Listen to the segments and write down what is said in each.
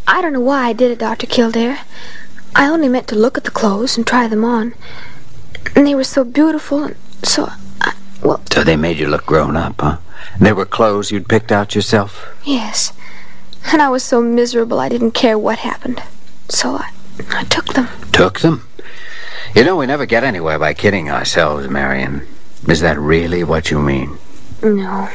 I don't know why I did it, Dr. Kildare. I only meant to look at the clothes and try them on. And they were so beautiful, and so... So they made you look grown up, huh? They were clothes you'd picked out yourself? Yes. And I was so miserable I didn't care what happened. So I took them. Took them? You know, we never get anywhere by kidding ourselves, Marion. Is that really what you mean? No.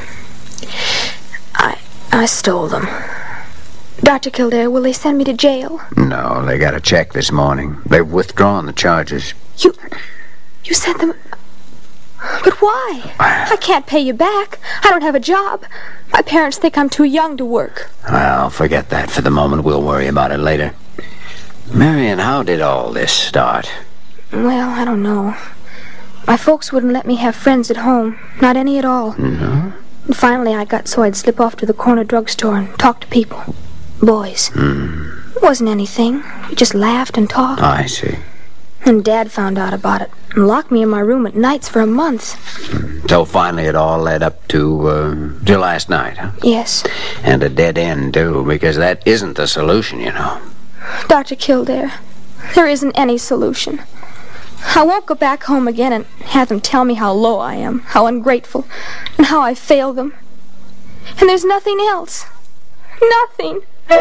I stole them. Dr. Kildare, will they send me to jail? No, they got a check this morning. They've withdrawn the charges. You sent them... But why? I can't pay you back. I don't have a job. My parents think I'm too young to work. Well, forget that for the moment. We'll worry about it later. Marion, how did all this start? Well, I don't know. My folks wouldn't let me have friends at home. Not any at all. No? And finally I got so I'd slip off to the corner drugstore and talk to people. Boys. It wasn't anything. We just laughed and talked. I see. And Dad found out about it and locked me in my room at nights for a month. So finally it all led up to last night, huh? Yes. And a dead end, too, because that isn't the solution, you know. Dr. Kildare, there isn't any solution. I won't go back home again and have them tell me how low I am, how ungrateful, and how I failed them. And there's nothing else. Nothing.